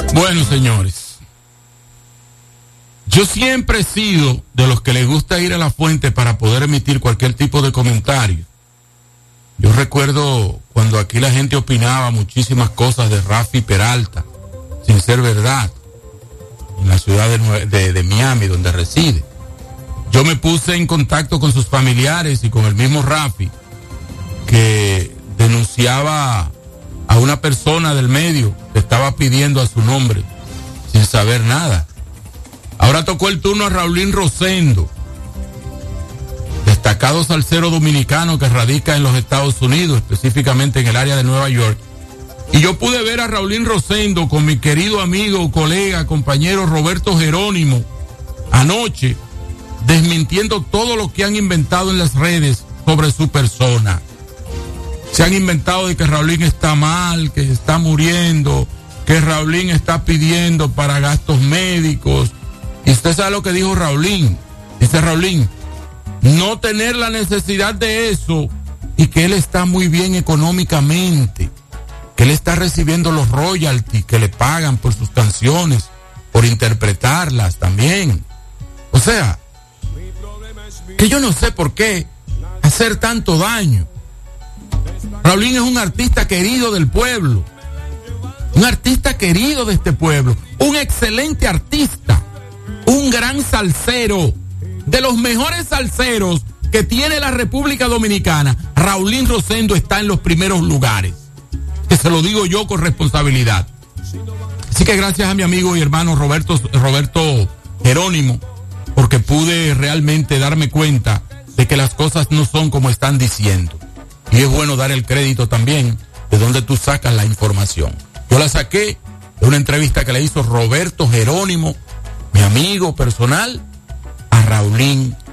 Bueno, señores, yo siempre he sido de los que les gusta ir a la fuente para poder emitir cualquier tipo de comentario. Yo recuerdo cuando aquí la gente opinaba muchísimas cosas de Rafi Peralta, sin ser verdad, en la ciudad de Miami, donde reside. Yo me puse en contacto con sus familiares y con el mismo Rafi, que denunciaba a una persona del medio que estaba pidiendo a su nombre, sin saber nada. Ahora tocó el turno a Raulín Rosendo, destacado salsero dominicano que radica en los Estados Unidos, específicamente en el área de Nueva York. Y yo pude ver a Raulín Rosendo con mi querido amigo, colega, compañero Roberto Jerónimo anoche, desmintiendo todo lo que han inventado en las redes sobre su persona. Se han inventado de que Raulín está mal, que está muriendo, que Raulín está pidiendo para gastos médicos. Y usted sabe lo que dijo Raulín. Dice Raulín, no tener la necesidad de eso y que él está muy bien económicamente, que él está recibiendo los royalties que le pagan por sus canciones, por interpretarlas también. O sea, que yo no sé por qué hacer tanto daño. Raulín es un artista querido del pueblo, un artista querido de este pueblo, un excelente artista, un gran salsero, de los mejores salseros que tiene la República Dominicana. Raulín Rosendo está en los primeros lugares, que se lo digo yo con responsabilidad. Así que gracias a mi amigo y hermano Roberto Jerónimo, porque pude realmente darme cuenta de que las cosas no son como están diciendo. Y es bueno dar el crédito también de donde tú sacas la información. Yo la saqué de una entrevista que le hizo Roberto Jerónimo, mi amigo personal, a Raulín